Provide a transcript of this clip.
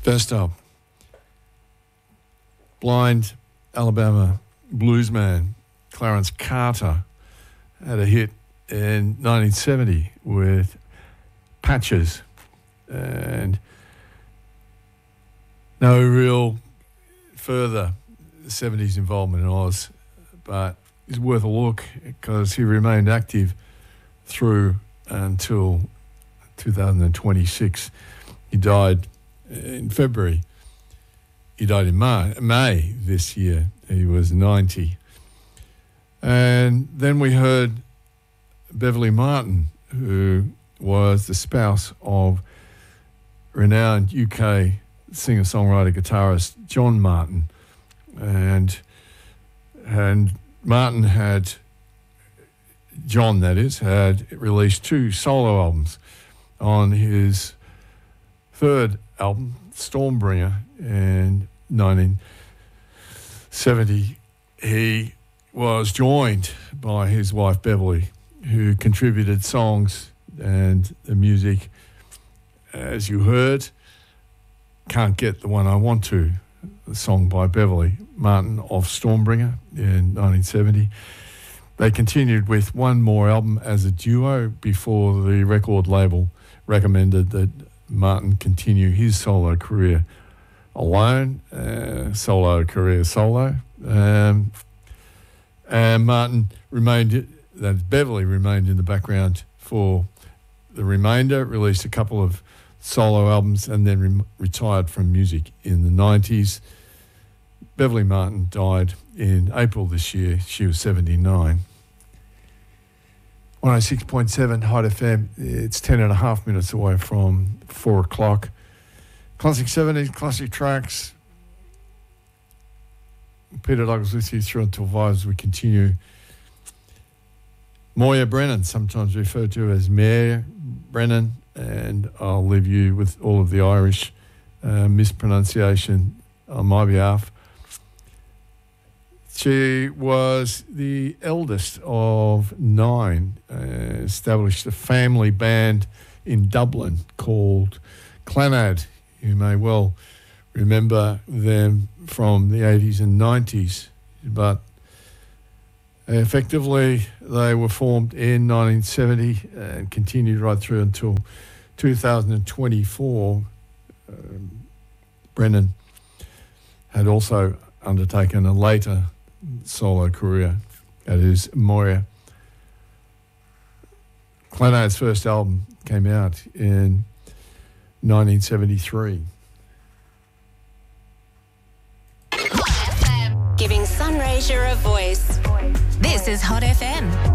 First up, blind Alabama bluesman Clarence Carter had a hit in 1970 with Patches, and no real further 70s involvement in Oz, but it's worth a look because he remained active through until 2026. He died in February. He died in May this year. He was 90. And then we heard Beverly Martin, who was the spouse of renowned UK singer-songwriter guitarist John Martin. And Martin had, John that is, had released 2 solo albums. On his third album, Stormbringer, in 1970, he was joined by his wife Beverly, who contributed songs and the music. As you heard, Can't Get the One I Want To, the song by Beverly Martin off Stormbringer in 1970. They continued with one more album as a duo before the record label recommended that Martin continue his solo career alone, solo. And Beverly remained in the background for the remainder, released a couple of solo albums, and then retired from music in the 90s. Beverly Martin died in April this year. She was 79. 106.7 Hot FM. It's 10 and a half minutes away from 4 o'clock. Classic 70s, classic tracks. Peter Douglas with you through until 5 as we continue. Moya Brennan, sometimes referred to as Mayor Brennan, and I'll leave you with all of the Irish mispronunciation on my behalf. She was the eldest of 9, established a family band in Dublin called Clannad. You may well remember them from the 80s and 90s, but effectively they were formed in 1970 and continued right through until 2024. Brennan had also undertaken a later solo career, that is Moya. Clannad's first album came out in 1973. Hot FM, giving Sunraysia a voice. This is Hot FM.